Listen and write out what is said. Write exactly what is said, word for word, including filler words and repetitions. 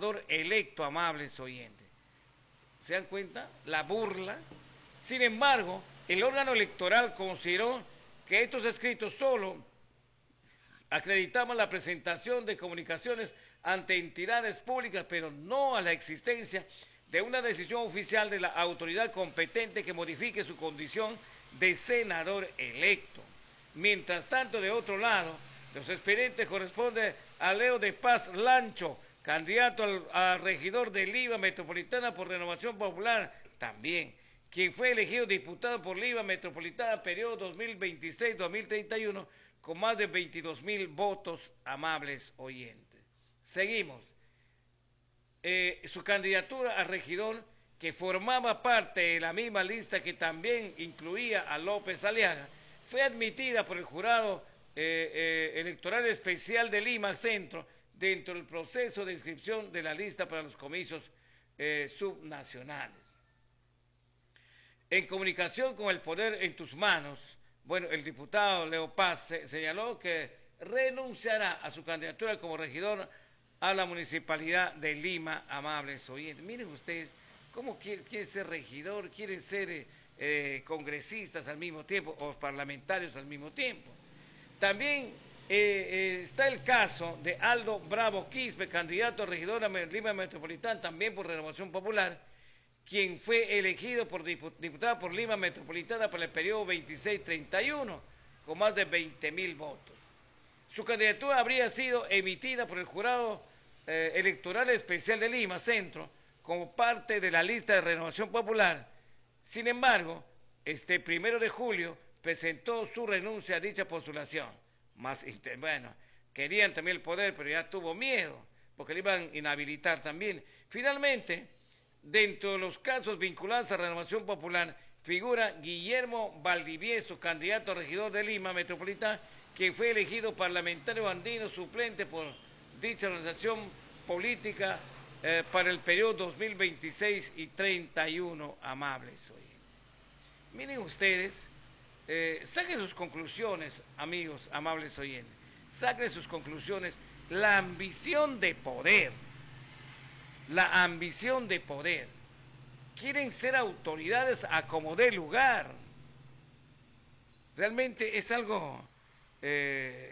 senador electo, amables oyentes. ¿Se dan cuenta? La burla. Sin embargo, el órgano electoral consideró que estos escritos solo acreditaban la presentación de comunicaciones ante entidades públicas, pero no a la existencia de una decisión oficial de la autoridad competente que modifique su condición de senador electo. Mientras tanto, de otro lado, los expedientes corresponden a Leo de Paz Lancho, candidato al, a regidor de Lima Metropolitana por Renovación Popular, también, quien fue elegido diputado por Lima Metropolitana periodo dos mil veintiséis a dos mil treinta y uno con más de veintidós mil votos, amables oyentes. Seguimos. Eh, su candidatura a regidor, que formaba parte de la misma lista que también incluía a López Aliaga, fue admitida por el jurado eh, eh, electoral especial de Lima Centro dentro del proceso de inscripción de la lista para los comicios eh, subnacionales. En comunicación con el poder en tus manos, bueno, el diputado Leo Paz se, señaló que renunciará a su candidatura como regidor a la municipalidad de Lima, amables oyentes. Miren ustedes cómo quieren quiere ser regidor, quieren ser eh, eh, congresistas al mismo tiempo o parlamentarios al mismo tiempo. También eh, eh, está el caso de Aldo Bravo Quispe, candidato a regidor a Lima Metropolitana, también por Renovación Popular, quien fue elegido por diputado por Lima Metropolitana para el periodo veintiséis a treinta y uno, con más de veinte mil votos. Su candidatura habría sido emitida por el Jurado eh, Electoral Especial de Lima Centro como parte de la lista de Renovación Popular. Sin embargo, este primero de julio presentó su renuncia a dicha postulación. Más, bueno, querían también el poder, pero ya tuvo miedo, porque le iban a inhabilitar también. Finalmente, dentro de los casos vinculados a Renovación Popular, figura Guillermo Valdivieso, candidato a regidor de Lima Metropolitana, quien fue elegido parlamentario andino suplente por dicha organización política eh, para el periodo dos mil veintiséis y treinta y uno, amables. Oye. Miren ustedes, eh, saquen sus conclusiones, amigos, amables oyentes, saquen sus conclusiones. La ambición de poder, la ambición de poder, quieren ser autoridades a como dé lugar. Realmente es algo... Eh,